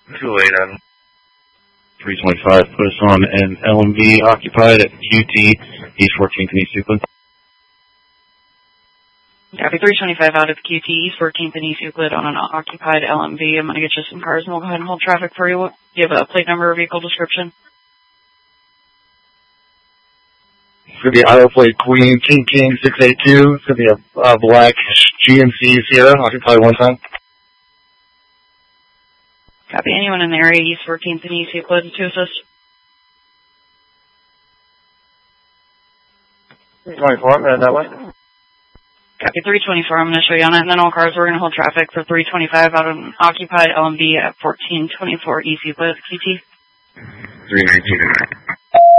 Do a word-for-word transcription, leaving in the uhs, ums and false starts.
Too late, Adam. three twenty-five, put us on an L M V occupied at Q T, East fourteenth and East Euclid. Copy, three twenty-five out of Q T, East fourteenth and East Euclid on an occupied L M V. I'm going to get you some cars and we'll go ahead and hold traffic for you. Do you have a plate number or vehicle description? It's going to be Iowa plate Queen King King six eight two. It's going to be a uh, black G M C Sierra, occupied one time. Copy. Anyone in the area, East fourteenth and East Euclid to assist? three twenty-four, uh, that way. Copy, three twenty-four. I'm going to show you on it, and then all cars, we're going to hold traffic for three twenty-five out of an occupied L M V at fourteen twenty-four East Euclid, Q T. three nineteen.